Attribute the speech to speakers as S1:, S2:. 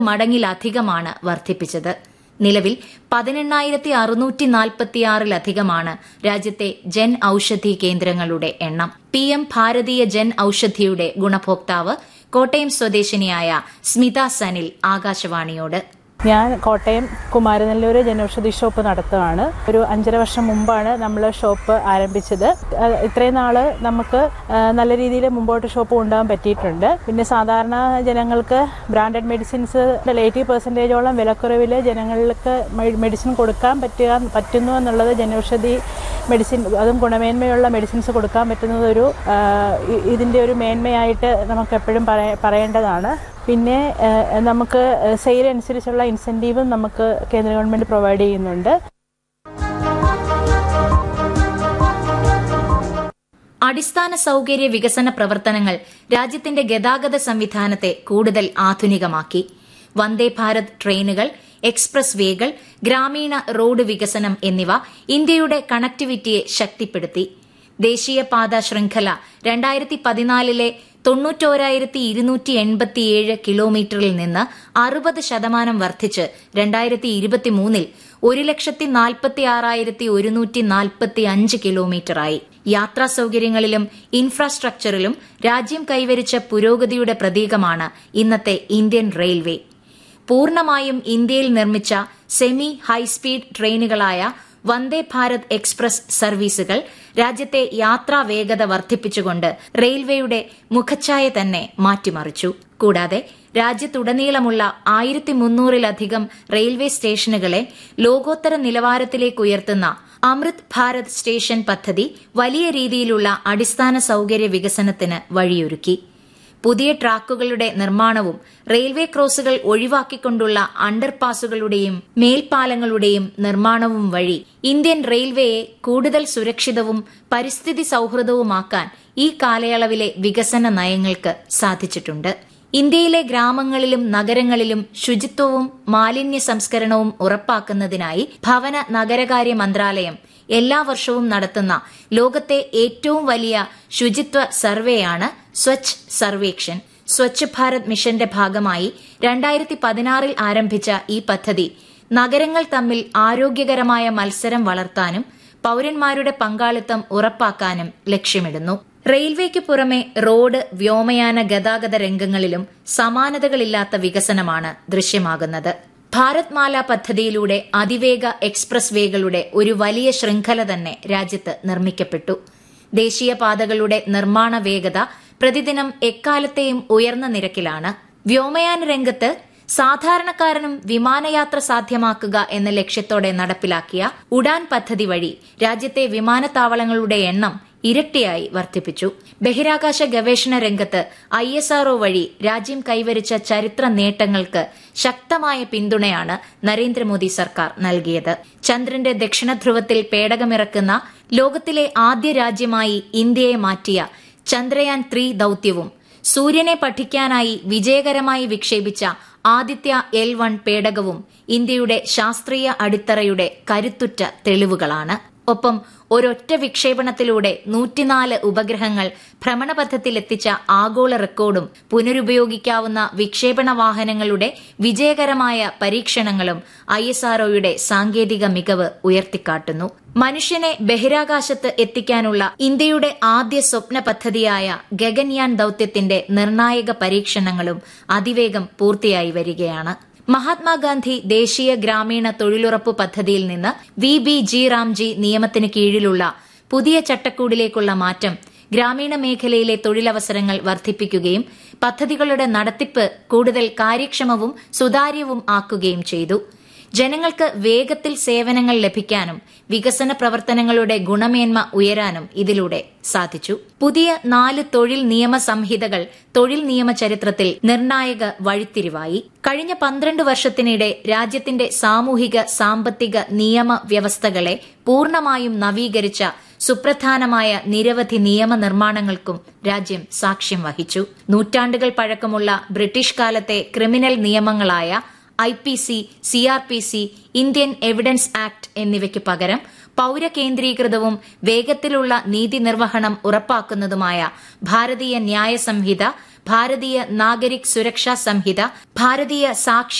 S1: മടങ്ങിലധികമാണ് വർദ്ധിപ്പിച്ചത്. നിലവിൽ 18,646-ലധികമാണ് രാജ്യത്തെ ജൻ ഔഷധി കേന്ദ്രങ്ങളുടെ എണ്ണം. PM ഭാരതീയ ജൻ ഔഷധിയുടെ ഗുണഭോക്താവ് കോട്ടയം സ്വദേശിനിയായ സ്മിത സനിൽ ആകാശവാണിയോട്.
S2: ഞാൻ കോട്ടയം കുമാരനെല്ലൂർ ജനൌഷധി ഷോപ്പ് നടത്തുകയാണ്. ഒരു 5.5 വർഷം മുമ്പാണ് നമ്മൾ ഷോപ്പ് ആരംഭിച്ചത്. ഇത്രയും നാള് നമുക്ക് നല്ല രീതിയിൽ മുമ്പോട്ട് ഷോപ്പ് കൊണ്ടുപോകാൻ പറ്റിയിട്ടുണ്ട്. പിന്നെ സാധാരണ ജനങ്ങൾക്ക് ബ്രാൻഡഡ് മെഡിസിൻസ് 80% വിലക്കുറവിൽ ജനങ്ങൾക്ക് മെഡിസിൻ കൊടുക്കാൻ പറ്റുന്നു എന്നുള്ളത് ജനൌഷധി മെഡിസിൻ, അതും ഗുണമേന്മയുള്ള മെഡിസിൻസ് കൊടുക്കാൻ പറ്റുന്നത് ഇതിൻ്റെ ഒരു മേന്മയായിട്ട് നമുക്ക് എപ്പോഴും പറയേണ്ടതാണ്. പിന്നെ നമുക്ക് സെയിൽ അനുസരിച്ചുള്ള ഇൻസെൻറ്റീവും നമുക്ക് കേന്ദ്ര ഗവൺമെൻറ് പ്രൊവൈഡ് ചെയ്യുന്നുണ്ട്.
S1: അടിസ്ഥാന സൌകര്യ വികസന പ്രവർത്തനങ്ങൾ രാജ്യത്തിന്റെ ഗതാഗത സംവിധാനത്തെ കൂടുതൽ ആധുനികമാക്കി. വന്ദേ ഭാരത് ട്രെയിനുകൾ, എക്സ്പ്രസ് വേകൾ, ഗ്രാമീണ റോഡ് വികസനം എന്നിവ ഇന്ത്യയുടെ കണക്ടിവിറ്റിയെ ശക്തിപ്പെടുത്തി. ദേശീയപാത ശൃംഖല 2014 91,287 കിലോമീറ്ററിൽ നിന്ന് 60% വർദ്ധിച്ച് 2023 1,46,145 കിലോമീറ്ററായി. യാത്രാ സൌകര്യങ്ങളിലും ഇൻഫ്രാസ്ട്രക്ചറിലും രാജ്യം കൈവരിച്ച പുരോഗതിയുടെ പ്രതീകമാണ് ഇന്നത്തെ ഇന്ത്യൻ റെയിൽവേ. പൂർണ്ണമായും ഇന്ത്യയിൽ നിർമ്മിച്ച semi high speed ട്രെയിനുകളായ Vande Bharat express സർവീസുകൾ രാജ്യത്തെ യാത്രാ വേഗത വർദ്ധിപ്പിച്ചുകൊണ്ട് റെയിൽവേയുടെ മുഖച്ഛായ തന്നെ മാറ്റിമറിച്ചു. കൂടാതെ രാജ്യത്തുടനീളമുള്ള 1300-ലധികം റെയിൽവേ സ്റ്റേഷനുകളെ ലോകോത്തര നിലവാരത്തിലേക്ക് ഉയർത്തുന്ന അമൃത് ഭാരത് സ്റ്റേഷൻ പദ്ധതി വലിയ രീതിയിലുള്ള അടിസ്ഥാന സൌകര്യ വികസനത്തിന് വഴിയൊരുക്കി. പുതിയ ട്രാക്കുകളുടെ നിർമ്മാണവും റെയിൽവേ ക്രോസുകൾ ഒഴിവാക്കിക്കൊണ്ടുള്ള അണ്ടർപാസുകളുടെയും മേൽപ്പാലങ്ങളുടെയും നിർമ്മാണവും വഴി ഇന്ത്യൻ റെയിൽവേയെ കൂടുതൽ സുരക്ഷിതവും പരിസ്ഥിതി സൌഹൃദവുമാക്കാൻ ഈ കാലയളവിലെ വികസന നയങ്ങൾക്ക് സാധിച്ചിട്ടുണ്ട്. ഇന്ത്യയിലെ ഗ്രാമങ്ങളിലും നഗരങ്ങളിലും ശുചിത്വവും മാലിന്യ സംസ്കരണവും ഉറപ്പാക്കുന്നതിനായി ഭവന നഗരകാര്യ മന്ത്രാലയം എല്ലാ വർഷവും നടത്തുന്ന ലോകത്തെ ഏറ്റവും വലിയ ശുചിത്വ സർവേയാണ് സ്വച്ഛ് സർവേക്ഷൺ. സ്വച്ഛ് ഭാരത് മിഷന്റെ ഭാഗമായി 2016 ആരംഭിച്ച ഈ പദ്ധതി നഗരങ്ങൾ തമ്മിൽ ആരോഗ്യകരമായ മത്സരം വളർത്താനും പൌരന്മാരുടെ പങ്കാളിത്തം ഉറപ്പാക്കാനും ലക്ഷ്യമിടുന്നു. റെയിൽവേക്ക് പുറമെ റോഡ്, വ്യോമയാന ഗതാഗത രംഗങ്ങളിലും സമാനതകളില്ലാത്ത വികസനമാണ് ദൃശ്യമാകുന്നത്. ഭാരത് മാല പദ്ധതിയിലൂടെ അതിവേഗ എക്സ്പ്രസ് വേകളുടെ ഒരു വലിയ ശൃംഖല തന്നെ രാജ്യത്ത് നിർമ്മിക്കപ്പെട്ടു. ദേശീയപാതകളുടെ നിർമ്മാണ വേഗത പ്രതിദിനം എക്കാലത്തെയും ഉയർന്ന നിരക്കിലാണ്. വ്യോമയാന രംഗത്ത് സാധാരണക്കാരനും വിമാനയാത്ര സാധ്യമാക്കുക എന്ന ലക്ഷ്യത്തോടെ നടപ്പിലാക്കിയ ഉഡാൻ പദ്ധതി വഴി രാജ്യത്തെ വിമാനത്താവളങ്ങളുടെ എണ്ണം ഇരട്ടിയായി വർദ്ധിപ്പിച്ചു. ബഹിരാകാശ ഗവേഷണ രംഗത്ത് ISRO വഴി രാജ്യം കൈവരിച്ച ചരിത്ര നേട്ടങ്ങൾക്ക് ശക്തമായ പിന്തുണയാണ് നരേന്ദ്രമോദി സർക്കാർ നൽകിയത്. ചന്ദ്രന്റെ ദക്ഷിണധ്രുവത്തിൽ പേടകമിറക്കുന്ന ലോകത്തിലെ ആദ്യ രാജ്യമായി ഇന്ത്യയെ മാറ്റിയ ചന്ദ്രയാൻ 3 ദൌത്യവും സൂര്യനെ പഠിക്കാനായി വിജയകരമായി വിക്ഷേപിച്ച ആദിത്യ L1 പേടകവും ഇന്ത്യയുടെ ശാസ്ത്രീയ അടിത്തറയുടെ കരുത്തുറ്റ തെളിവുകളാണ്. ഒപ്പം ഒരൊറ്റ വിക്ഷേപണത്തിലൂടെ 104 ഉപഗ്രഹങ്ങൾ ഭ്രമണപഥത്തിലെത്തിച്ച ആഗോള റെക്കോർഡും പുനരുപയോഗിക്കാവുന്ന വിക്ഷേപണ വാഹനങ്ങളുടെ വിജയകരമായ പരീക്ഷണങ്ങളും ISROയുടെ സാങ്കേതിക മികവ് ഉയർത്തിക്കാട്ടുന്നു. മനുഷ്യനെ ബഹിരാകാശത്ത് എത്തിക്കാനുള്ള ഇന്ത്യയുടെ ആദ്യ സ്വപ്ന പദ്ധതിയായ ഗഗൻയാൻ ദൌത്യത്തിന്റെ നിർണായക പരീക്ഷണങ്ങളും അതിവേഗം പൂർത്തിയായി വരികയാണ്. മഹാത്മാഗാന്ധി ദേശീയ ഗ്രാമീണ തൊഴിലുറപ്പ് പദ്ധതിയിൽ നിന്ന് VBG റാംജി നിയമത്തിന് കീഴിലുള്ള പുതിയ ചട്ടക്കൂടിലേക്കുള്ള മാറ്റം ഗ്രാമീണ മേഖലയിലെ തൊഴിലവസരങ്ങൾ വർദ്ധിപ്പിക്കുകയും പദ്ധതികളുടെ നടത്തിപ്പ് കൂടുതൽ കാര്യക്ഷമവും സുതാര്യവും ആക്കുകയും ചെയ്തു. ജനങ്ങൾക്ക് വേഗത്തിൽ സേവനങ്ങൾ ലഭിക്കാനും വികസന പ്രവർത്തനങ്ങളുടെ ഗുണമേന്മ ഉയരാനും ഇതിലൂടെ സാധിച്ചു. പുതിയ 4 തൊഴിൽ നിയമ സംഹിതകൾ തൊഴിൽ നിയമ ചരിത്രത്തിൽ നിർണായക വഴിത്തിരിവായി. കഴിഞ്ഞ 12 വർഷത്തിനിടെ രാജ്യത്തിന്റെ സാമൂഹിക സാമ്പത്തിക നിയമ വ്യവസ്ഥകളെ പൂർണ്ണമായും നവീകരിച്ച സുപ്രധാനമായ നിരവധി നിയമനിർമ്മാണങ്ങൾക്കും രാജ്യം സാക്ഷ്യം വഹിച്ചു. നൂറ്റാണ്ടുകൾ പഴക്കമുള്ള ബ്രിട്ടീഷ് കാലത്തെ criminal നിയമങ്ങളായ IPC, CRPC, Indian evidence act എന്നിവയ്ക്ക് പകരം പൌരകേന്ദ്രീകൃതവും വേഗത്തിലുള്ള നീതി നിർവഹണം ഉറപ്പാക്കുന്നതുമായ ഭാരതീയ ന്യായ സംഹിത, ഭാരതീയ നാഗരിക് സുരക്ഷാ സംഹിത, ഭാരതീയ സാക്ഷി